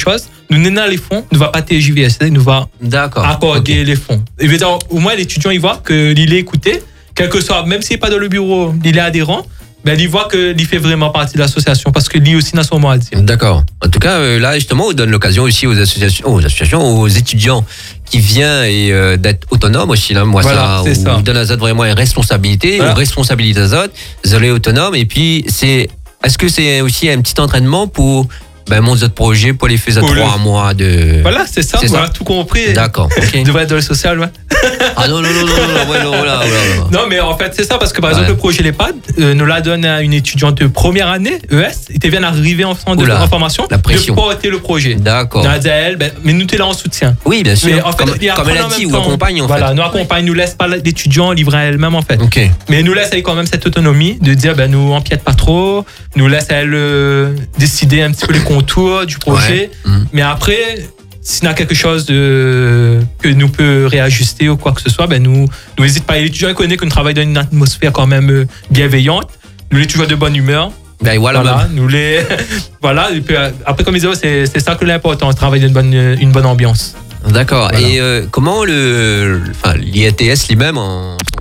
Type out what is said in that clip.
chose, nous donnons les fonds, nous va pas TJVS, nous va accorder les fonds. Et bien, au moins l'étudiant il voit que il est écouté, quel que soit, même s'il n'est pas dans le bureau, il est adhérent. Ben, il voit qu'il fait vraiment partie de l'association parce que lui aussi n'a son mot à dire. D'accord. En tout cas, là, justement, on donne l'occasion aussi aux associations, aux étudiants qui viennent et d'être autonomes aussi. Là, moi, voilà, ça, on donne à Azot vraiment une responsabilité, une responsabilité Azot, désolé autonome. Et puis, est-ce que c'est aussi un petit entraînement pour mon autre projet pour les faire 3 mois de. Voilà, c'est ça. Voilà, tout compris. D'accord. Okay. Devrait être dans le social, ouais. Ah non. Non, mais en fait, c'est ça, parce que par exemple, le projet l'EHPAD nous l'a donné à une étudiante de première année, ES, et vient d'arriver en centre de formation, de porter le projet. D'accord. On a dit à elle, mais nous, t'es là en soutien. Oui, bien sûr. Mais en fait, comme elle a dit, ou accompagne, en fait. Voilà, nous accompagne, nous laisse pas l'étudiant livrer à elle-même, en fait. Okay. Mais nous laisse elle quand même cette autonomie de dire, nous empiète pas trop, nous laisse elle décider un petit peu les contours du projet. Ouais. Mais après, s'il y a quelque chose que nous peut réajuster ou quoi que ce soit, nous n'hésite pas. L'étudiant connaît qu'on travaille dans une atmosphère quand même bienveillante. Nous les toujours de bonne humeur. Voilà. Nous les voilà. Et puis, après, comme ils disent, c'est ça que l'important, travailler dans une bonne ambiance. D'accord. Voilà. Et comment l'IATS lui-même en